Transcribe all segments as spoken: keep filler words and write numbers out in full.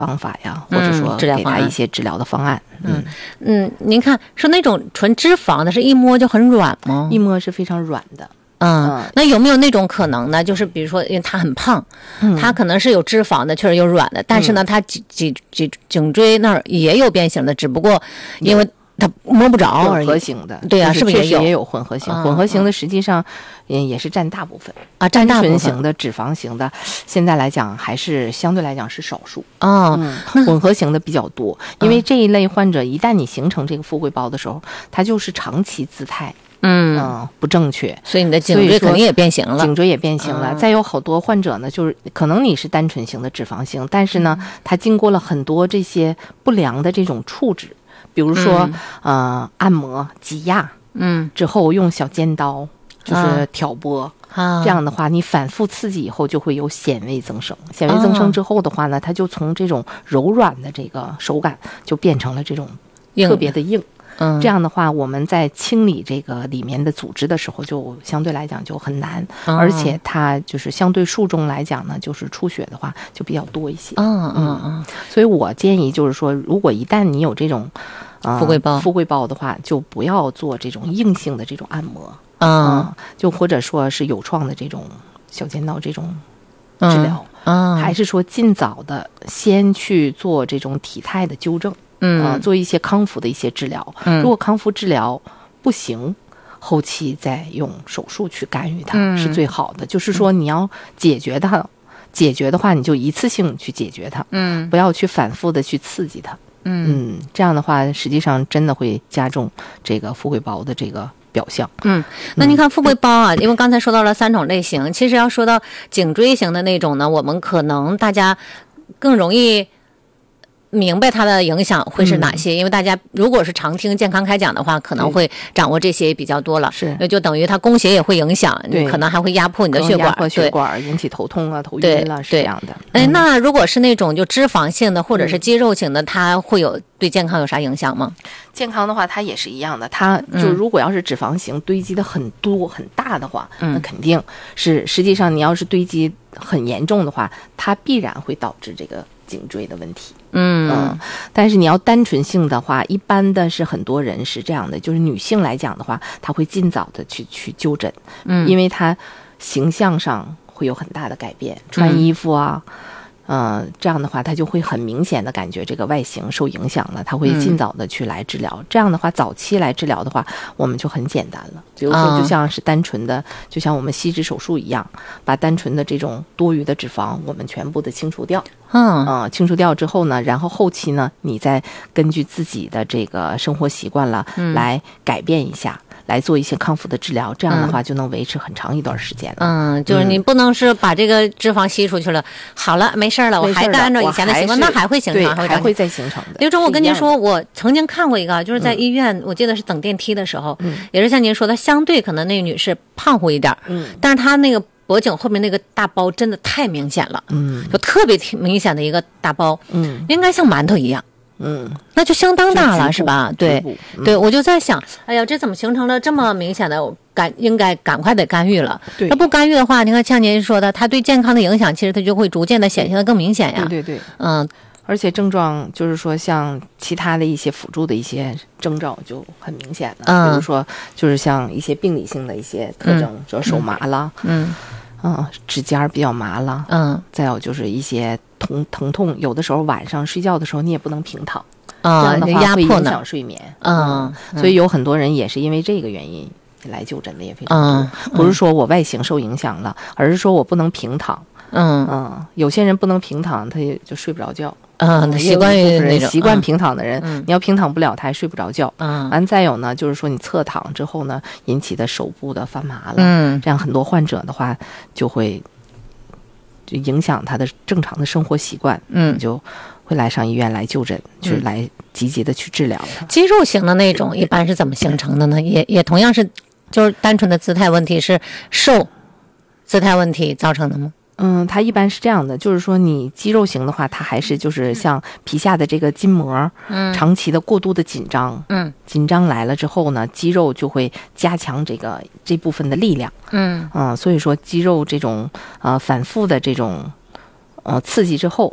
方法呀，或者说给他一些治疗的方案。 嗯嗯，您看说那种纯脂肪的，是一摸就很软吗？ 一摸是非常软的。 嗯，那有没有那种可能呢？就是比如说，因为他很胖， 嗯、 他可能是有脂肪的，确实有软的，但是呢，他脊脊脊颈椎那儿也有变形的，只不过因为他摸不着而已。 混合型的， 对啊， 是不是也有？ 也有混合型，嗯、混合型的实际上也也是占大部分啊，占大部分。 单纯型的、脂肪型的，现在来讲还是相对来讲是少数啊、哦嗯。混合型的比较多，因为这一类患者一旦你形成这个富贵包的时候，它就是长期姿态。 嗯嗯，不正确， 所以你的颈椎肯定也变形了， 颈椎也变形了。嗯、再有好多患者呢，就是可能你是单纯型的脂肪型，但是呢，它经过了很多这些不良的这种处置，比如说、嗯、呃按摩、挤压， 嗯， 之后用小尖刀就是挑拨。 啊、 这样的话，你反复刺激以后，就会有显微增生。显微增生之后的话呢，它就从这种柔软的这个手感，就变成了这种特别的硬。 嗯， 这样的话，我们在清理这个里面的组织的时候，就相对来讲就很难， 哦、 而且它就是相对术中来讲呢，就是出血的话就比较多一些。 嗯嗯嗯， 所以我建议就是说，如果一旦你有这种、呃、 富贵包富贵包的话，就不要做这种硬性的这种按摩， 嗯， 嗯就或者说是有创的这种小尖刀这种治疗， 嗯， 还是说尽早的先去做这种体态的纠正。 嗯、 呃，做一些康复的一些治疗。 嗯， 如果康复治疗不行，后期再用手术去干预它、嗯、是最好的。就是说，你要解决它、嗯，解决的话，你就一次性去解决它， 嗯， 不要去反复的去刺激它。 嗯, 嗯，这样的话，实际上真的会加重这个富贵包的这个表象。 嗯，那您看富贵包啊，因为刚才说到了三种类型，其实要说到颈椎型的那种呢，我们可能大家更容易明白它的影响会是哪些、嗯、因为大家如果是常听健康开讲的话，可能会掌握这些比较多了， 是就等于它供血也会影响，你可能还会压迫你的血管， 压迫血管引起头痛啊、头晕了，是这样的。 哎、嗯，那如果是那种就脂肪性的或者是肌肉型的、嗯、它会有对健康有啥影响吗？ 健康的话它也是一样的，它就如果要是脂肪型堆积的很多很大的话、嗯、那肯定是实际上你要是堆积很严重的话，它必然会导致这个颈椎的问题。 嗯, 嗯，但是你要单纯性的话，一般的是很多人是这样的，就是女性来讲的话，她会尽早的去去纠正， 嗯， 因为她形象上会有很大的改变，穿衣服啊，嗯、呃，这样的话，她就会很明显的感觉这个外形受影响了，她会尽早的去来治疗。嗯、这样的话，早期来治疗的话，我们就很简单了，比如说就像是单纯的，哦、就像我们吸脂手术一样，把单纯的这种多余的脂肪，我们全部的清除掉。 嗯呃，清除掉之后呢，然后后期呢，你再根据自己的这个生活习惯了， 嗯、 来改变一下，来做一些康复的治疗，这样的话就能维持很长一段时间了。 嗯，就是你不能是把这个脂肪吸出去了，嗯、好了，没事了，我还得按照以前的习惯，那还会形成， 还会再形成的。 刘总，我跟您说，我曾经看过一个，就是在医院，嗯、我记得是等电梯的时候， 嗯、 也是像您说的，相对可能那个女士胖乎一点， 嗯， 但是她那个脖颈后面那个大包真的太明显了， 嗯， 就特别明显的一个大包， 嗯， 应该像馒头一样， 嗯， 那就相当大了，是吧？对， 嗯、 对，我就在想，哎呀，这怎么形成了这么明显的干？应该赶快得干预了。 对， 那不干预的话，你看像您说的，它对健康的影响，其实它就会逐渐的显现的更明显呀。 对对对， 嗯。 而且症状就是说，像其他的一些辅助的一些征兆就很明显了， 嗯、 比如说就是像一些病理性的一些特征，比如手麻了， 嗯。 嗯，指尖比较麻了， 嗯， 再有就是一些疼疼痛，有的时候晚上睡觉的时候你也不能平躺， 啊、 这样的话会影压迫呢响睡眠， 嗯， 嗯所以有很多人也是因为这个原因来就诊的也非常多， 嗯、 不是说我外形受影响了，而是说我不能平躺， 嗯嗯，有些人不能平躺，他也就睡不着觉。 嗯，习惯于那种习惯平躺的人， 嗯、 你要平躺不了，他还睡不着觉。 嗯， 完再有呢，就是说你侧躺之后呢，引起的手部的发麻了。 嗯， 这样很多患者的话就会就影响他的正常的生活习惯。 嗯， 就会来上医院来就诊，去来积极的去治疗它。 肌肉型的那种一般是怎么形成的呢？也也同样是就是单纯的姿态问题，是瘦姿态问题造成的吗？ 嗯，它一般是这样的，就是说你肌肉型的话，它还是就是像皮下的这个筋膜， 嗯， 长期的过度的紧张， 嗯， 紧张来了之后呢，肌肉就会加强这个这部分的力量， 嗯嗯，所以说肌肉这种呃反复的这种呃刺激之后，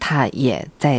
它也在